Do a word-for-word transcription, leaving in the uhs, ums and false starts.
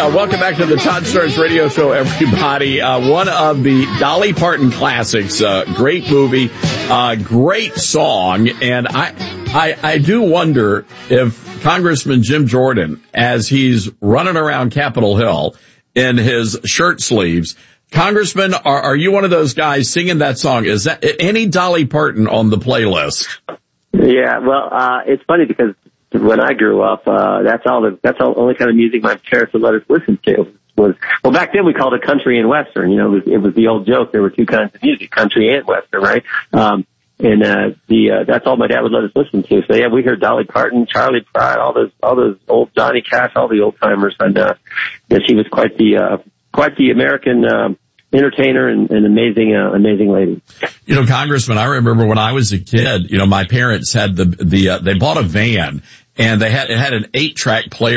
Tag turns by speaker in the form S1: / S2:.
S1: Uh, welcome back to the Todd Starnes Radio Show, everybody. Uh, one of the Dolly Parton classics. Uh, great movie, uh, great song, and I, I, I do wonder if Congressman Jim Jordan, as he's running around Capitol Hill in his shirt sleeves, Congressman, are, are you one of those guys singing that song? Is that any Dolly Parton on the playlist?
S2: Yeah, well, uh, it's funny because when I grew up, uh, that's all the, that's all only kind of music my parents would let us listen to was, well, back then we called it country and western. You know, it was, it was the old joke. There were two kinds of music, country and western, right? Um, and, uh, the, uh, that's all my dad would let us listen to. So yeah, we heard Dolly Parton, Charlie Pride, all those, all those old Johnny Cash, all the old timers. And, uh, yeah, she was quite the, uh, quite the American, um, entertainer and an amazing, uh, amazing lady.
S1: You know, Congressman, I remember when I was a kid, you know, my parents had the, the, uh, they bought a van and they had, it had an eight track player